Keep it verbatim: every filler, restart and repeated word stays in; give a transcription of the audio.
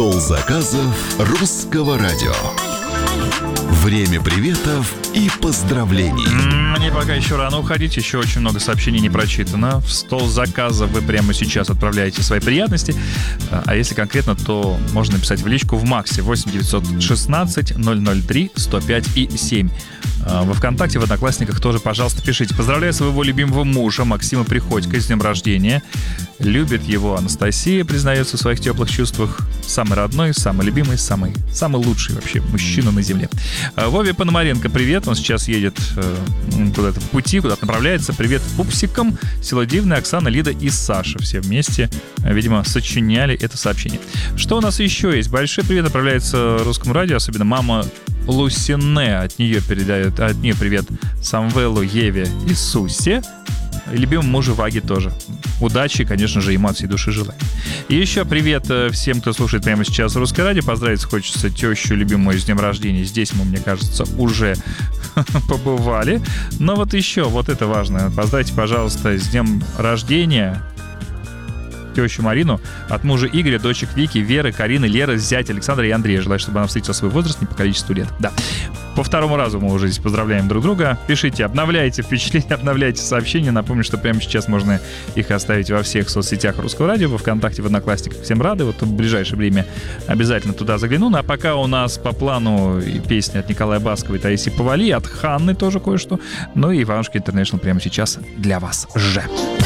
Стол заказов русского радио. Время приветов и поздравлений. Мне пока еще рано уходить, еще очень много сообщений не прочитано. В стол заказов вы прямо сейчас отправляете свои приятности. А если конкретно, то можно написать в личку в Максе восемь девятьсот шестнадцать ноль ноль три сто пять и семь. Во ВКонтакте, в Одноклассниках тоже, пожалуйста, пишите. Поздравляю своего любимого мужа Максима Приходько с днем рождения. Любит его Анастасия, признается в своих теплых чувствах. Самый родной, самый любимый, самый, самый лучший вообще мужчина на земле. Вове Пономаренко, привет. Он сейчас едет э, куда-то в пути, куда-то направляется. Привет пупсикам. Село Дивное, Оксана, Лида и Саша. Все вместе, видимо, сочиняли это сообщение. Что у нас еще есть? Большой привет отправляется русскому радио, особенно мама Лусине. От нее передает, от нее привет Самвелу, Еве и Сусе. И любимому мужу Ваге тоже. Удачи, конечно же, ему от всей души желаем. И еще привет всем, кто слушает прямо сейчас Русское радио. Поздравить хочется тещу любимую с днем рождения. Здесь мы, мне кажется, уже побывали. Но вот еще, вот это важно. Поздравьте, пожалуйста, с днем рождения тещу Марину от мужа Игоря, дочек Вики, Веры, Карины, Леры, зятя Александра и Андрея. Желаю, чтобы она встретила свой возраст не по количеству лет. Да. По второму разу мы уже здесь поздравляем друг друга. Пишите, обновляйте впечатления, обновляйте сообщения. Напомню, что прямо сейчас можно их оставить во всех соцсетях Русского радио, во ВКонтакте, в Одноклассниках. Всем рады. Вот в ближайшее время обязательно туда загляну. Ну, а пока у нас по плану и песни от Николая Баскова и Таисии Повали, от Ханны тоже кое-что. Ну и Иванушки Интернешнл прямо сейчас для вас же.